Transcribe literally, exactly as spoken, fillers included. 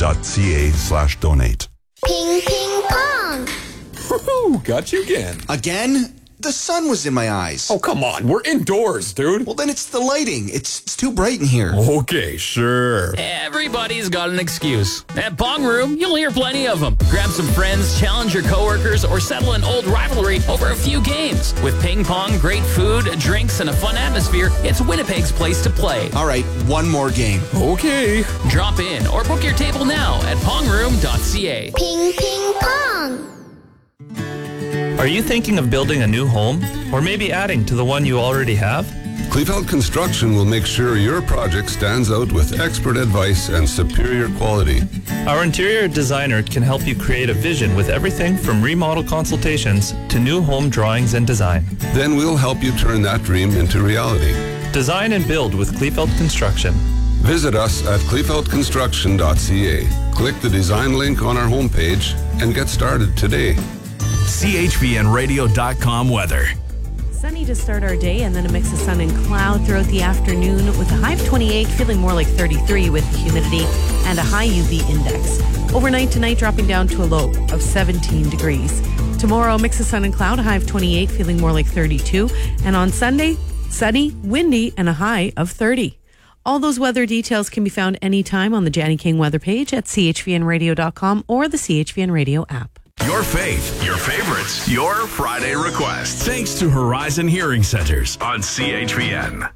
pongroup.ca slash donate. Ping, ping, pong. Woohoo! Got you again. Again? The sun was in my eyes. Oh, come on. We're indoors, dude. Well, then it's the lighting. It's, it's too bright in here. Okay, sure. Everybody's got an excuse. At Pong Room, you'll hear plenty of them. Grab some friends, challenge your coworkers, or settle an old rivalry over a few games. With ping pong, great food, drinks, and a fun atmosphere, it's Winnipeg's place to play. All right, one more game. Okay. Drop in or book your table now at pongroom dot c a. Ping, ping, pong. Are you thinking of building a new home or maybe adding to the one you already have? Kleefeld Construction will make sure your project stands out with expert advice and superior quality. Our interior designer can help you create a vision with everything from remodel consultations to new home drawings and design. Then we'll help you turn that dream into reality. Design and build with Kleefeld Construction. Visit us at kleefeld construction dot c a. Click the design link on our homepage and get started today. C H V N radio dot com weather. Sunny to start our day, and then a mix of sun and cloud throughout the afternoon with a high of twenty-eight, feeling more like thirty-three with humidity and a high U V index. Overnight tonight, dropping down to a low of seventeen degrees. Tomorrow, mix of sun and cloud, a high of twenty-eight, feeling more like thirty-two. And on Sunday, sunny, windy, and a high of thirty. All those weather details can be found anytime on the Janny King weather page at C H V N radio dot com or the C H V N Radio app. Your faith, your favorites, your Friday requests. Thanks to Horizon Hearing Centers on C H V N.